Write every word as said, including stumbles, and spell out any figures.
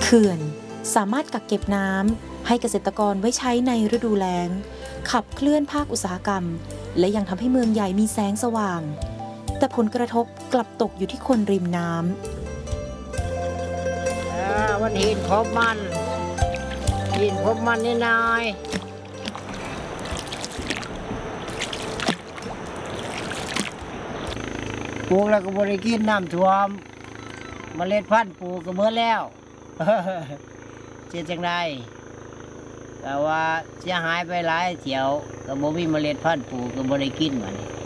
เขื่อนสามารถกักเก็บน้ำให้เกษตรกรไว้ใช้ในฤดูแล้งขับเคลื่อนภาคอุตสาหกรรมและยังทำให้เมืองใหญ่มีแสงสว่างแต่ผลกระทบกลับตกอยู่ที่คนริมน้ำวันหินพบมันหินพบมันนี่นายปลูกแล้วก็บริกินน้ำท่วมเมล็ดพันธุ์ปลูกก็เมื่อแล้วเจ๊จังไดแต่ว่าเสียหายไปหลายเที่ยวก็บ่มีเมล็ดพันธุ์ปลูกก็บริกินมานี่